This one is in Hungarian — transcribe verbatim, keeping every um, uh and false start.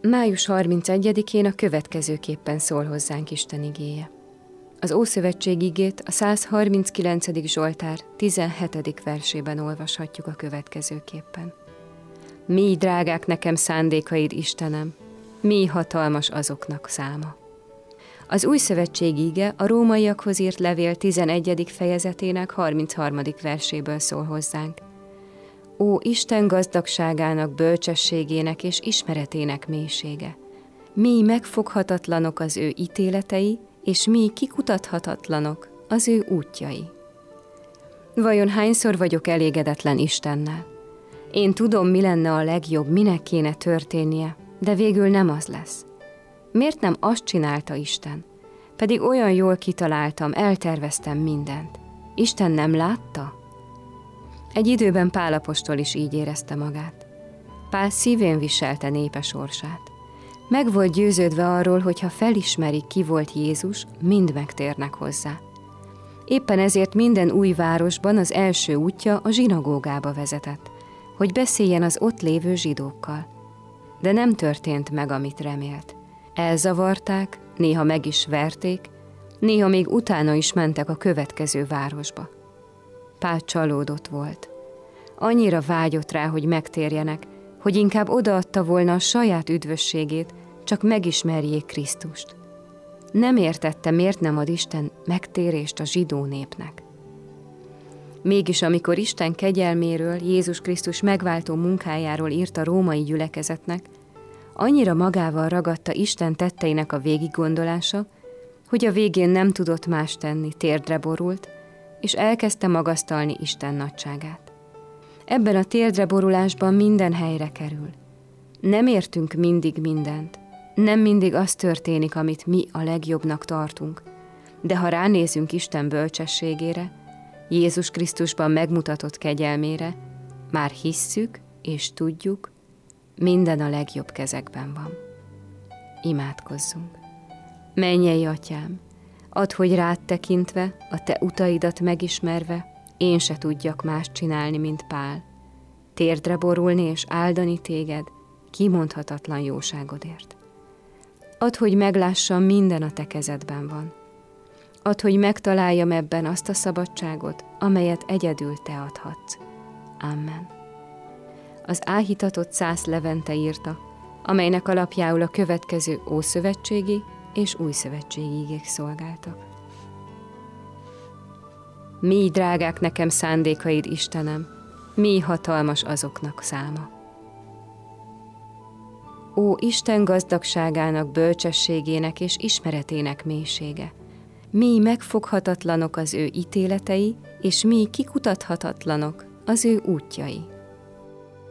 május harmincegyedikén a következőképpen szól hozzánk Isten igéje. Az Ószövetség igét a százharminckilencedik Zsoltár tizenhetedik versében olvashatjuk a következőképpen. Mi drágák nekem szándékaid, Istenem, mi hatalmas azoknak száma. Az Új Szövetség ige a rómaiakhoz írt levél tizenegyedik fejezetének harmincharmadik verséből szól hozzánk. Ó, Isten gazdagságának, bölcsességének és ismeretének mélysége! Mi megfoghatatlanok az ő ítéletei, és mi kikutathatatlanok az ő útjai. Vajon hányszor vagyok elégedetlen Istennel? Én tudom, mi lenne a legjobb, minek kéne történnie, de végül nem az lesz. Miért nem azt csinálta Isten? Pedig olyan jól kitaláltam, elterveztem mindent. Isten nem látta? Egy időben Pál apostol is így érezte magát. Pál szívén viselte népe sorsát. Meg volt győződve arról, hogy ha felismerik, ki volt Jézus, mind megtérnek hozzá. Éppen ezért minden új városban az első útja a zsinagógába vezetett, hogy beszéljen az ott lévő zsidókkal. De nem történt meg, amit remélt. Elzavarták, néha meg is verték, néha még utána is mentek a következő városba. Pál csalódott volt. Annyira vágyott rá, hogy megtérjenek, hogy inkább odaadta volna a saját üdvösségét, csak megismerjék Krisztust. Nem értette, miért nem ad Isten megtérést a zsidó népnek. Mégis amikor Isten kegyelméről, Jézus Krisztus megváltó munkájáról írt a római gyülekezetnek, annyira magával ragadta Isten tetteinek a végiggondolása, hogy a végén nem tudott más tenni, térdre borult, és elkezdte magasztalni Isten nagyságát. Ebben a térdre borulásban minden helyre kerül. Nem értünk mindig mindent, nem mindig az történik, amit mi a legjobbnak tartunk, de ha ránézünk Isten bölcsességére, Jézus Krisztusban megmutatott kegyelmére, már hisszük és tudjuk, minden a legjobb kezekben van. Imádkozzunk. Mennyei Atyám, add, hogy rád tekintve, a te utaidat megismerve, én se tudjak más csinálni, mint Pál. Térdre borulni és áldani téged, kimondhatatlan jóságodért. Add, hogy meglássam, minden a te kezedben van. Add, hogy megtaláljam ebben azt a szabadságot, amelyet egyedül te adhatsz. Amen. Az áhítatott Szász Levente írta, amelynek alapjául a következő ószövetségi és újszövetségi igék szolgáltak. Mi drágák nekem szándékaid, Istenem, mi hatalmas azoknak száma. Ó, Isten gazdagságának, bölcsességének és ismeretének mélysége! Mi megfoghatatlanok az ő ítéletei, és mi kikutathatatlanok az ő útjai.